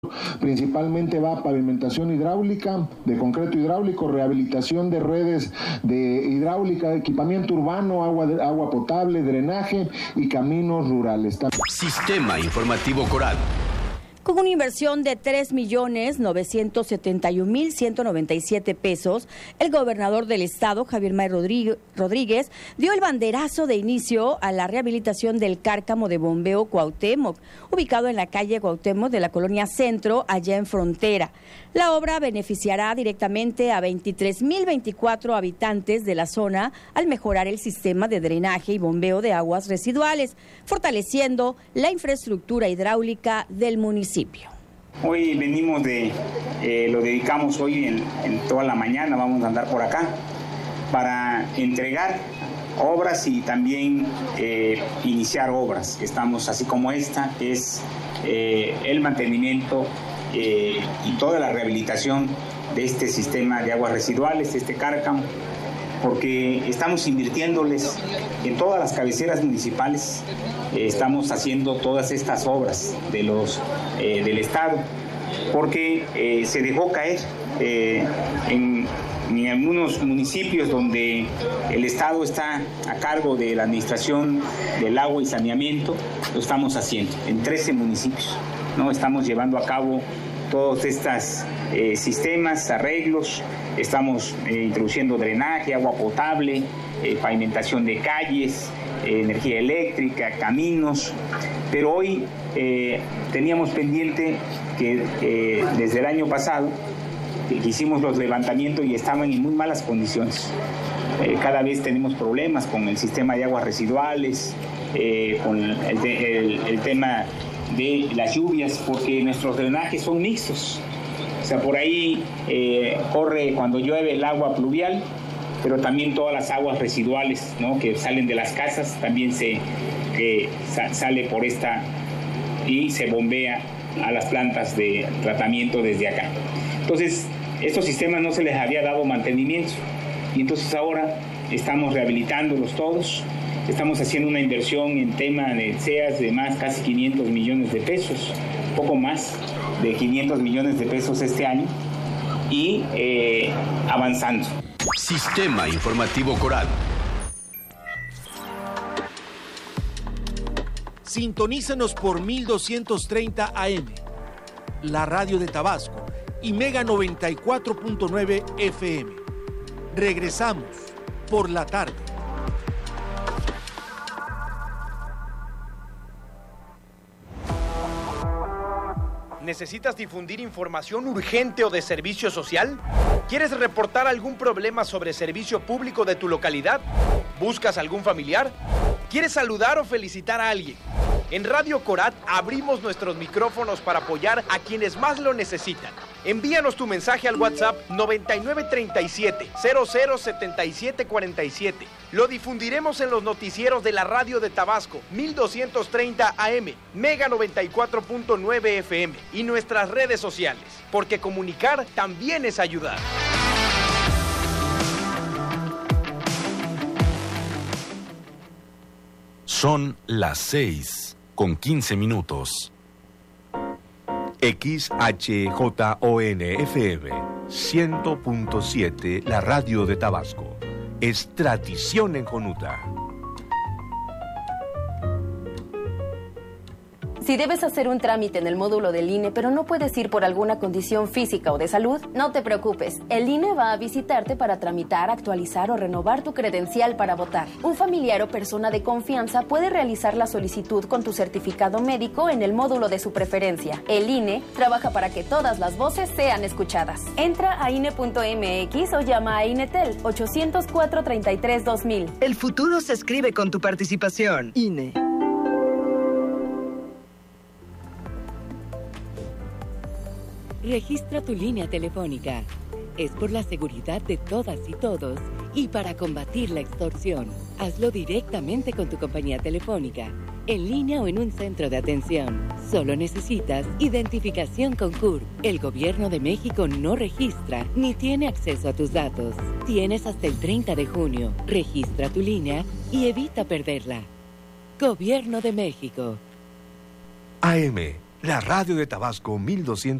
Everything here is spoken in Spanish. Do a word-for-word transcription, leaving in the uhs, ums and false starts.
Principalmente va a pavimentación hidráulica, de concreto hidráulico, rehabilitación de redes de hidráulica, equipamiento urbano, agua, de, agua potable, drenaje y caminos rurales. Sistema Informativo Coral. Con una inversión de tres millones novecientos setenta y un mil ciento noventa y siete pesos, el gobernador del estado, Javier May Rodríguez, dio el banderazo de inicio a la rehabilitación del cárcamo de bombeo Cuauhtémoc, ubicado en la calle Cuauhtémoc de la colonia Centro, allá en Frontera. La obra beneficiará directamente a veintitrés mil veinticuatro habitantes de la zona al mejorar el sistema de drenaje y bombeo de aguas residuales, fortaleciendo la infraestructura hidráulica del municipio. Hoy venimos de, eh, lo dedicamos hoy en, en toda la mañana, vamos a andar por acá para entregar obras y también eh, iniciar obras. Estamos, así como esta, es eh, el mantenimiento eh, y toda la rehabilitación de este sistema de aguas residuales, de este cárcamo, porque estamos invirtiéndoles en todas las cabeceras municipales, eh, estamos haciendo todas estas obras de los, eh, del Estado, porque eh, se dejó caer eh, en, en algunos municipios donde el Estado está a cargo de la administración del agua y saneamiento, lo estamos haciendo, en trece municipios, ¿no? Estamos llevando a cabo todos estos eh, sistemas, arreglos, estamos eh, introduciendo drenaje, agua potable, eh, pavimentación de calles, eh, energía eléctrica, caminos, pero hoy eh, teníamos pendiente que eh, desde el año pasado que hicimos los levantamientos y estaban en muy malas condiciones. Eh, cada vez tenemos problemas con el sistema de aguas residuales, eh, con el, el, el tema de las lluvias, porque nuestros drenajes son mixtos. O sea, por ahí eh, corre cuando llueve el agua pluvial, pero también todas las aguas residuales, ¿no?, que salen de las casas, también se que sa- sale por esta y se bombea a las plantas de tratamiento desde acá. Entonces, estos sistemas no se les había dado mantenimiento y entonces ahora estamos rehabilitándolos todos. Estamos haciendo una inversión en tema de C E A S de más casi quinientos millones de pesos, poco más de quinientos millones de pesos este año y eh, avanzando. Sistema Informativo Coral. Sintonízanos por mil doscientos treinta A M, la radio de Tabasco, y Mega noventa y cuatro punto nueve F M. Regresamos por la tarde. ¿Necesitas difundir información urgente o de servicio social? ¿Quieres reportar algún problema sobre servicio público de tu localidad? ¿Buscas algún familiar? ¿Quieres saludar o felicitar a alguien? En Radio Corat abrimos nuestros micrófonos para apoyar a quienes más lo necesitan. Envíanos tu mensaje al WhatsApp noventa y nueve treinta y siete, cero cero setenta y siete cuarenta y siete. Lo difundiremos en los noticieros de la radio de Tabasco, mil doscientos treinta A M, Mega noventa y cuatro punto nueve F M y nuestras redes sociales, porque comunicar también es ayudar. Son las seis con quince minutos. X H J O N F M cien punto siete, la radio de Tabasco. Es tradición en Jonuta. Si debes hacer un trámite en el módulo del I N E, pero no puedes ir por alguna condición física o de salud, no te preocupes. El I N E va a visitarte para tramitar, actualizar o renovar tu credencial para votar. Un familiar o persona de confianza puede realizar la solicitud con tu certificado médico en el módulo de su preferencia. El I N E trabaja para que todas las voces sean escuchadas. Entra a I N E punto M X o llama a INETEL ochocientos cuatro treinta y tres dos mil. El futuro se escribe con tu participación. I N E. Registra tu línea telefónica. Es por la seguridad de todas y todos y para combatir la extorsión. Hazlo directamente con tu compañía telefónica, en línea o en un centro de atención. Solo necesitas identificación con C U R P. El Gobierno de México no registra ni tiene acceso a tus datos. Tienes hasta el treinta de junio. Registra tu línea y evita perderla. Gobierno de México. A M, La radio de Tabasco mil doscientos